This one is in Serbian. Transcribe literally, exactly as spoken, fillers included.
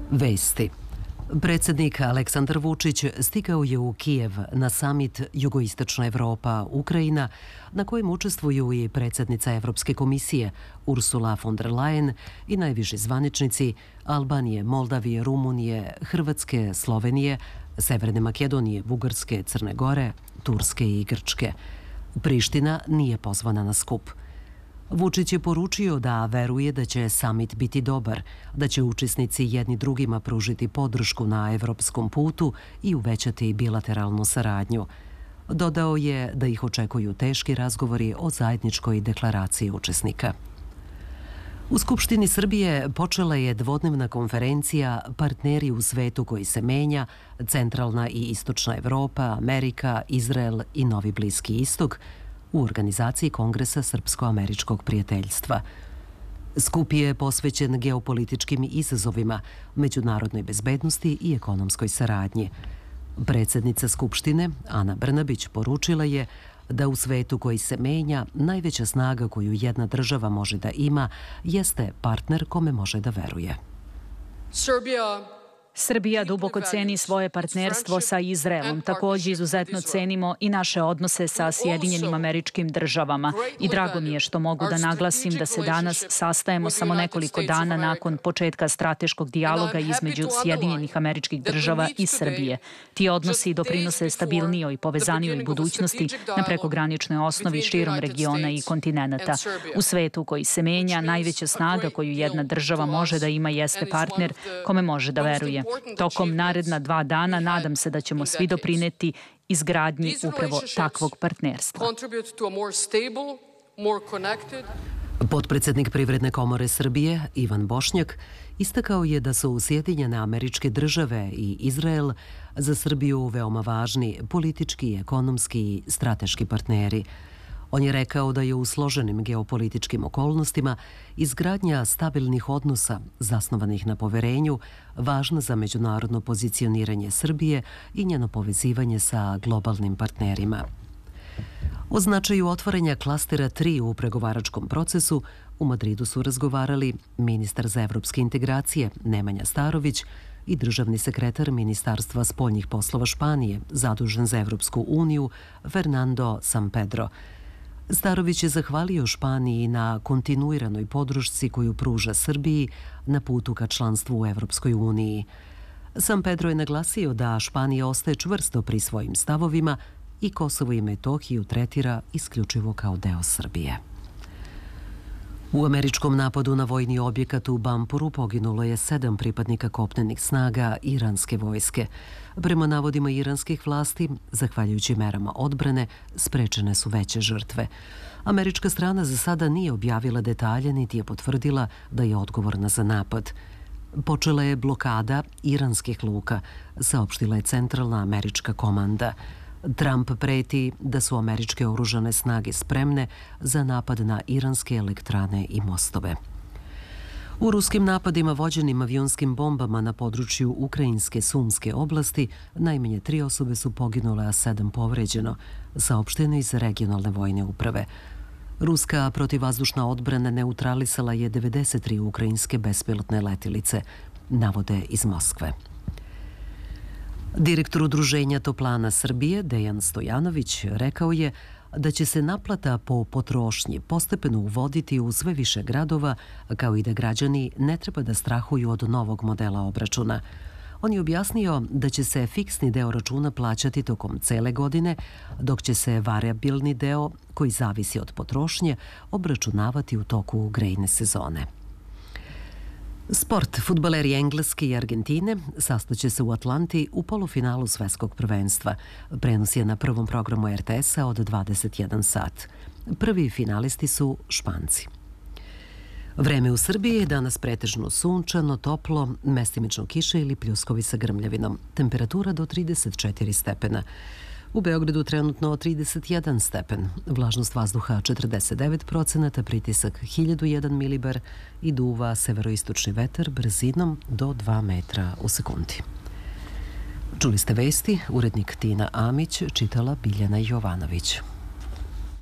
Vesti. Predsjednik Aleksandar Vučić stigao je u Kijev na samit Jugoistočna Evropa Ukrajina, na kojem učestvuju i predsjednica Evropske komisije Ursula von der Leyen i najviši zvaničnici Albanije, Moldavije, Rumunije, Hrvatske, Slovenije, Severne Makedonije, Bugarske, Crne Gore, Turske i Grčke. Priština nije pozvana na skup. Vučić je poručio da veruje da će samit biti dobar, da će učesnici jedni drugima pružiti podršku na evropskom putu i uvećati bilateralnu saradnju. Dodao je da ih očekuju teški razgovori o zajedničkoj deklaraciji učesnika. U Skupštini Srbije počela je dvodnevna konferencija Partneri u svetu koji se menja, Centralna i Istočna Evropa, Amerika, Izrael i Novi Bliski istok, u organizaciji Kongresa Srpsko-američkog prijateljstva. Skup je posvećen geopolitičkim izazovima, međunarodnoj bezbednosti i ekonomskoj saradnji. Predsjednica Skupštine, Ana Brnabić, poručila je da u svetu koji se menja, najveća snaga koju jedna država može da ima jeste partner kome može da veruje. Srbija duboko ceni svoje partnerstvo sa Izraelom. Također izuzetno cenimo i naše odnose sa Sjedinjenim Američkim Državama. I drago mi je što mogu da naglasim da se danas sastajemo samo nekoliko dana nakon početka strateškog dijaloga između Sjedinjenih Američkih Država i Srbije. Ti odnosi doprinose stabilnijoj i povezanijoj budućnosti na prekograničnoj osnovi širom regiona i kontinenta. U svetu koji se menja, najveća snaga koju jedna država može da ima jeste partner kome može da veruje. Tokom naredna dva dana nadam se da ćemo svi doprineti izgradnji upravo takvog partnerstva. Potpredsjednik Privredne komore Srbije, Ivan Bošnjak, istakao je da su Sjedinjene Američke Države i Izrael za Srbiju veoma važni politički, ekonomski i strateški partneri. On je rekao da je u složenim geopolitičkim okolnostima izgradnja stabilnih odnosa zasnovanih na poverenju važna za međunarodno pozicioniranje Srbije i njeno povezivanje sa globalnim partnerima. O značaju otvaranja klastera tri u pregovaračkom procesu u Madridu su razgovarali ministar za evropske integracije Nemanja Starović i državni sekretar Ministarstva spoljnih poslova Španije zadužen za Evropsku uniju Fernando Sampedro. Starović je zahvalio Španiji na kontinuiranoj podršci koju pruža Srbiji na putu ka članstvu u Evropskoj uniji. Sampedro je naglasio da Španija ostaje čvrsto pri svojim stavovima i Kosovo i Metohiju tretira isključivo kao deo Srbije. U američkom napadu na vojni objekat u Bampuru poginulo je sedam pripadnika kopnenih snaga iranske vojske. Prema navodima iranskih vlasti, zahvaljujući merama odbrane, sprečene su veće žrtve. Američka strana za sada nije objavila detalje niti je potvrdila da je odgovorna za napad. Počela je blokada iranskih luka, saopštila je Centralna američka komanda. Trump preti da su američke oružane snage spremne za napad na iranske elektrane i mostove. U ruskim napadima vođenim avionskim bombama na području ukrajinske Sumske oblasti najmanje tri osobe su poginule, a sedam povređeno, saopšteno iz regionalne vojne uprave. Ruska protivvazdušna odbrana neutralisala je devedeset tri ukrajinske bespilotne letilice, navode iz Moskve. Direktor Udruženja Toplana Srbije, Dejan Stojanović, rekao je da će se naplata po potrošnji postepeno uvoditi u sve više gradova, kao i da građani ne treba da strahuju od novog modela obračuna. On je objasnio da će se fiksni deo računa plaćati tokom cele godine, dok će se variabilni deo, koji zavisi od potrošnje, obračunavati u toku grejne sezone. Sport. Fudbaleri Engleske i Argentine sastaće se u Atlanti u polufinalu svetskog prvenstva. Prenos je na prvom programu er te esa od dvadeset jedan sat. Prvi finalisti su Španci. Vreme u Srbiji je danas pretežno sunčano, toplo, mestimično kiše ili pljuskovi sa grmljavinom. Temperatura do trideset četiri stepena. U Beogradu trenutno trideset jedan stepen, vlažnost vazduha četrdeset devet procenata, pritisak hiljadu jedan milibar i duva severoistočni vetar brzinom do dva metra u sekundi. Čuli ste vesti, urednik Tina Amić, čitala Biljana Jovanović.